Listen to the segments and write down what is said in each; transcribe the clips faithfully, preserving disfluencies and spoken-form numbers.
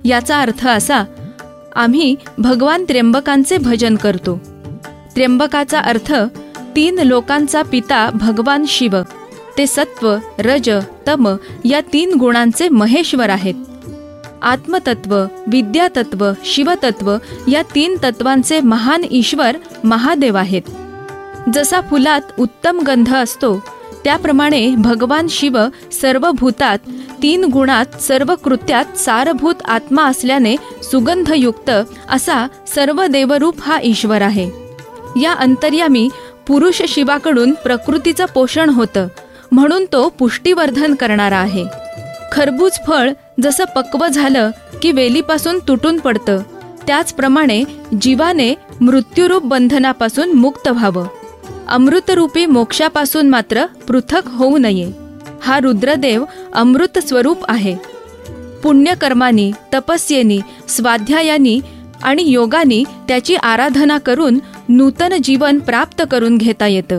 याचा अर्थ असा, आम्ही भगवान त्र्यंबकांचे भजन करतो. त्र्यंबकाचा अर्थ तीन लोकांचा पिता भगवान शिव. ते सत्व, रज, तम या तीन गुणांचे महेश्वर आहेत. आत्मतत्व, विद्यातत्व, शिवतत्व या तीन तत्वांचे महान ईश्वर महादेव आहेत. जसा फुलात उत्तम गंध असतो, त्याप्रमाणे भगवान शिव सर्व भूतात, तीन गुणात, सर्व कृत्यात सारभूत आत्मा असल्याने सुगंधयुक्त असा सर्व देवरूप हा ईश्वर आहे. या अंतर्यामी पुरुष शिवाकडून प्रकृतीचं पोषण होतं, म्हणून तो पुष्टीवर्धन करणारा आहे. खरबूज फळ जसं पक्व झालं की वेलीपासून तुटून पडतं, त्याचप्रमाणे जीवाने मृत्यूरूप बंधनापासून मुक्त व्हावं. अमृतरूपी मोक्षापासून मात्र पृथक होऊ नये. हा रुद्रदेव अमृत स्वरूप आहे. पुण्यकर्मांनी, तपस्येनी, स्वाध्यायानी आणि योगानी त्याची आराधना करून नूतन जीवन प्राप्त करून घेता येतं.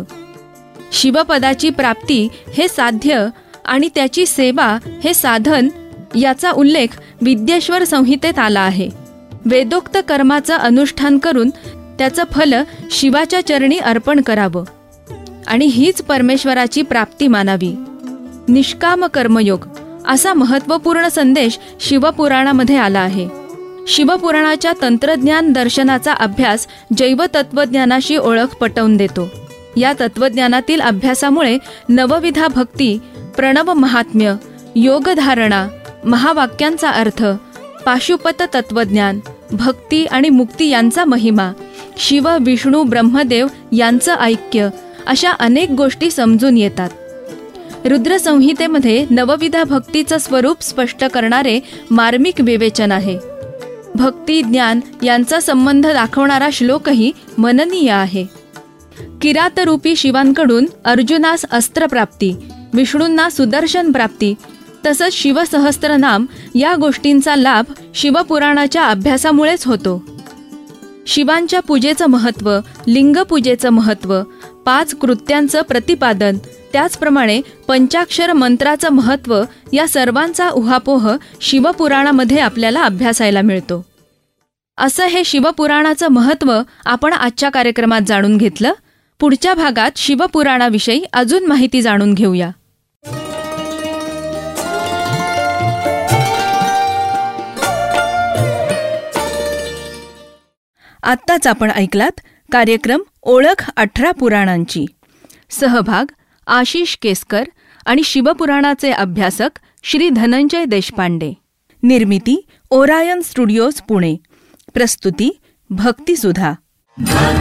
शिवपदाची प्राप्ती हे साध्य आणि त्याची सेवा हे साधन याचा उल्लेख विद्येश्वर संहितेत आला आहे. वेदोक्त कर्माचं अनुष्ठान करून त्याचं फल शिवाच्या चरणी अर्पण करावं आणि हीच परमेश्वराची प्राप्ती मानावी. निष्काम कर्मयोग असा महत्त्वपूर्ण संदेश शिवपुराणामध्ये आला आहे. शिवपुराणाच्या तंत्रज्ञान दर्शनाचा अभ्यास जैवतत्वज्ञानाशी ओळख पटवून देतो. या तत्वज्ञानातील अभ्यासामुळे नवविधा भक्ती, प्रणव महात्म्य, योगधारणा, महावाक्यांचा अर्थ, पाशुपत तत्वज्ञान, भक्ती आणि मुक्ती यांचा महिमा, शिव, विष्णू, ब्रह्मदेव यांचं ऐक्य अशा अनेक गोष्टी समजून येतात. रुद्रसंहितेमध्ये नवविधा भक्तीचं स्वरूप स्पष्ट करणारे मार्मिक विवेचन आहे. भक्ती, ज्ञान यांचा संबंध दाखवणारा श्लोकही मननीय आहे. किरातरूपी शिवांकडून अर्जुनास अस्त्रप्राप्ती, विष्णूंना सुदर्शन प्राप्ती, तसंच शिवसहस्त्रनाम या गोष्टींचा लाभ शिवपुराणाच्या अभ्यासामुळेच होतो. शिवांच्या पूजेचं महत्त्व, लिंगपूजेचं महत्त्व, पाच कृत्यांचं प्रतिपादन, त्याचप्रमाणे पंचाक्षर मंत्राचं महत्त्व या सर्वांचा उहापोह शिवपुराणामध्ये आपल्याला अभ्यासायला मिळतो. असं हे शिवपुराणाचं महत्त्व आपण आजच्या कार्यक्रमात जाणून घेतलं. पुढच्या भागात शिवपुराणाविषयी अजून माहिती जाणून घेऊया. आत्ताच आपण ऐकलात कार्यक्रम ओळख अठरा पुराणांची. सहभाग आशिष केसकर आणि शिवपुराणाचे अभ्यासक श्री धनंजय देशपांडे. निर्मिती ओरायन स्टुडिओज पुणे. प्रस्तुती भक्तिसुधा.